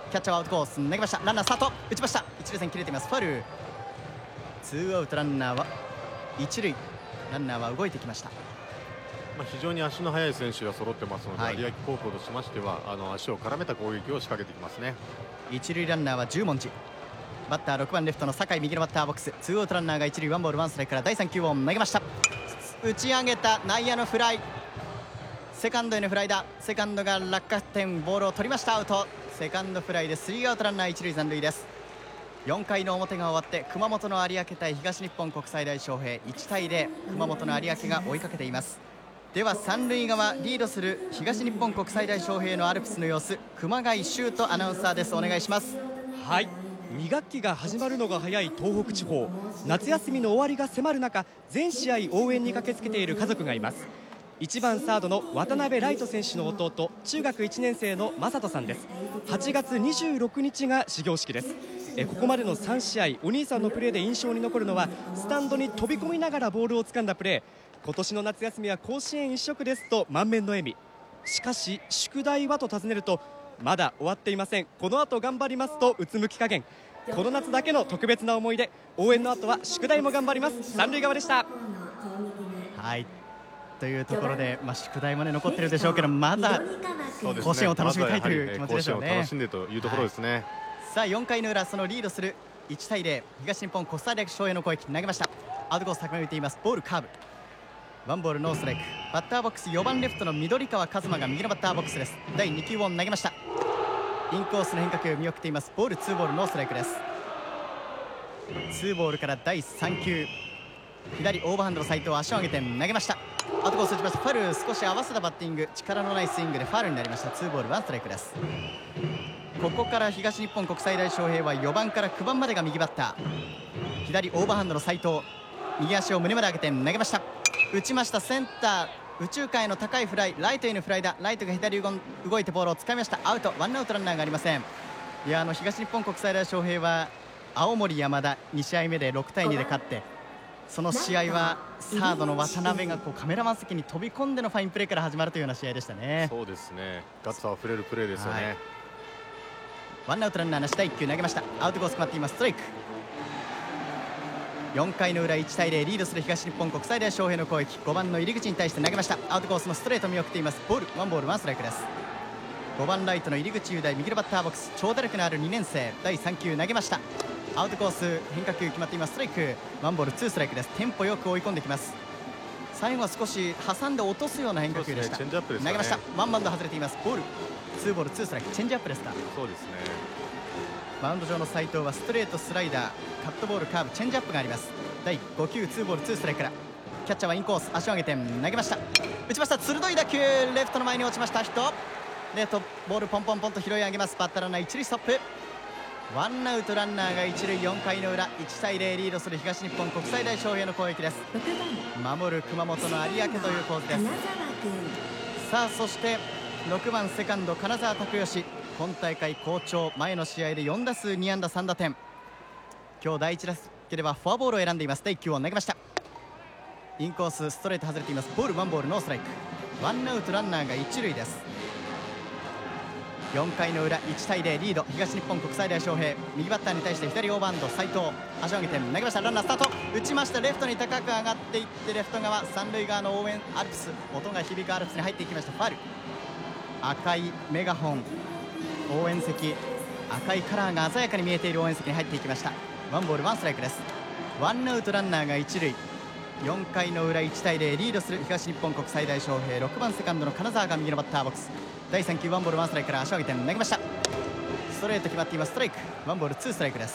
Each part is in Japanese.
キャッチャーはアウトコース投げました。ランナースタート、打ちました。一塁線切れています。ファウル。ツーアウトランナーは一塁、ランナーは動いてきました。 非常に足の速い選手が揃ってますので、有明高校としましては足を絡めた攻撃を仕掛けてきますね。 一塁ランナーは十文字、バッター6番レフトの酒井、右のバッターボックス。ツーアウトランナーが一塁、ワンボールワンストライクから第3球を投げました。打ち上げた、内野のフライ、セカンドへのフライだ。セカンドが落下点、ボールを取りました。アウト。セカンドフライでスリーアウトランナー一塁残塁です。4回の表が終わって熊本の有明対東日本国際大翔平、1対0、熊本の有明が追いかけています。では三塁側リードする東日本国際大翔平のアルプスの様子、熊谷修斗アナウンサーです。お願いします。 はい、2学期が始まるのが早い東北地方、夏休みの終わりが迫る中、全試合応援に駆けつけている家族がいます。1番サードの渡辺ライト選手の弟、中学1年生の正人さんです。8月26日が始業式です。ここまでの3試合、お兄さんのプレーで印象に残るのはスタンドに飛び込みながらボールを掴んだプレー。今年の夏休みは甲子園一色ですと満面の笑み。しかし宿題はと尋ねると、まだ終わっていません、この後頑張りますとうつむき加減。この夏だけの特別な思い出、応援の後は宿題も頑張ります。三塁側でした。 はいというところで、宿題もね残ってるでしょうけど、まだ甲子園を楽しみたいという気持ちでしょうね。 楽しんでというところですね。 さあ4回の裏、そのリードする1対0、東日本国際大学翔平の攻撃、投げました。アウトコース高め打っています。ボールカーブ、ワンボールノーストライク。バッターボックス4番レフトの緑川一馬が右のバッターボックスです。第2球を投げました。インコースの変化球見送っています。ボールツーボールノーストライクです。ツーボールから第3球、左オーバーハンドの斉藤、足を上げて投げました。アウトコース打ちました。ファウル、少し合わせたバッティング、力のないスイングでファウルになりました。ツーボールワンストライクです。ここから東日本国際大翔平は4番から9番までが右バッター。左オーバーハンドの斉藤、右足を胸まで上げて投げました。打ちました。センター右中間への高いフライ、ライトへのフライだ。ライトが左動いてボールをつかみました。アウト、ワンアウトランナーがありません。いや、東日本国際大翔平は青森山田2試合目で6対2で勝って、その試合はサードの渡辺がカメラマン席に飛び込んでのファインプレーから始まるというような試合でしたね。 そうですね、ガッツあふれるプレーですよね。 ワンアウトランナーなし、第1球投げました。アウトコース決まっています。ストライク。4回の裏1対0、リードする東日本国際大翔平の攻撃、5番の入り口に対して投げました。アウトコースのストレート見送っています。ボール、ワンボールワンストライクです。5番ライトの入り口雄大、右のバッターボックス、長打力のある2年生。第3球投げました。アウトコース変化球決まっています。ストライク、ワンボールツーストライクです。テンポよく追い込んできます。最後は少し挟んで落とすような変化球でした。 チェンジアップですね。 投げました。ワンバウンド外れています。ボール、ツーボールツーストライク。チェンジアップですか。 そうですね。 マウンド上の斉藤はストレート、スライダー、カットボール、カーブ、チェンジアップがあります。第5球ツーボールツーストライクから、キャッチャーはインコース、足を上げて投げました。打ちました。鋭い打球、レフトの前に落ちました。ヒット。レフトボールポンポンポンと拾い上げます。バッターランナー一塁ストップ。ワンアウトランナーが一塁。4回の裏1対0、リードする東日本国際大翔平の攻撃です。守る熊本の有明という構図です。さあそして6番セカンド金沢拓義、今大会好調。前の試合で4打数2安打3打点。今日第1打席ではフォアボールを選んでいます。第1球を投げました。インコースストレート外れています。ボール、ワンボールノーストライク。ワンアウトランナーが一塁です。4回の裏1対0、リード東日本国際大翔平。右バッターに対して左オーバーハンド斉藤、足を上げて投げました。ランナースタート。打ちました。レフトに高く上がっていって、レフト側三塁側の応援アルプス、音が響くアルプスに入っていきました。ファウル。赤いメガホン、応援席、赤いカラーが鮮やかに見えている応援席に入っていきました。ワンボールワンストライクです。ワンアウトランナーが一塁。4回の裏1対0、リードする東日本国際大翔平。6番セカンドの金沢が右のバッターボックス。第3球ワンボールワンストライクから足を上げて投げました。ストレート決まっています。ストライク、ワンボールツーストライクです。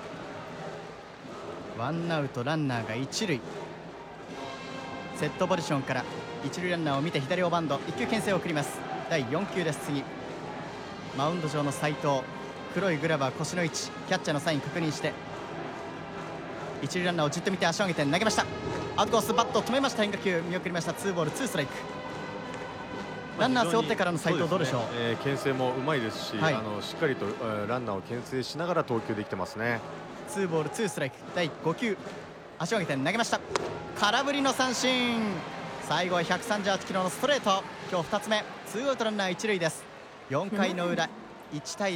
ワンアウトランナーが一塁。セットポジションから一塁ランナーを見て左オーバーハンド、1球牽制を送ります。第4球です。次マウンド上の斉藤、黒いグラブは腰の位置、キャッチャーのサイン確認して一塁ランナーをじっと見て足を上げて投げました。アウトコース、バット止めました。変化球見送りました。ツーボールツーストライク。ランナー背負ってからの斉藤どうでしょう。 牽制もうまいですし、しっかりとランナーを牽制しながら投球できてますね。 ツーボールツーストライク。第5球足を上げて投げました。空振りの三振。最後は138キロのストレート。今日2つ目。ツーアウトランナー一塁です。4回の裏1対0。